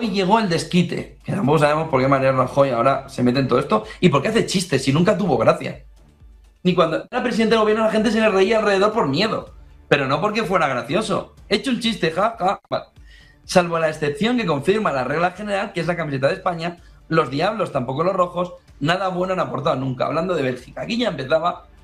hoy llegó el desquite, que tampoco sabemos por qué Mariano Rajoy ahora se mete en todo esto y por qué hace chistes si nunca tuvo gracia. Ni cuando era presidente del gobierno la gente se le reía alrededor por miedo, pero no porque fuera gracioso. He hecho un chiste, ja, ja. Vale. Salvo la excepción que confirma la regla general, que es la camiseta de España, los diablos, tampoco los rojos, nada bueno han aportado nunca. Hablando de Bélgica, aquí ya empezaba